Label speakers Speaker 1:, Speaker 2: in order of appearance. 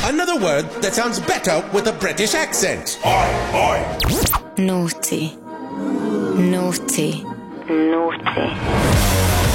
Speaker 1: Another word that sounds better with a British accent.
Speaker 2: Oi!
Speaker 3: Naughty. Naughty. Naughty.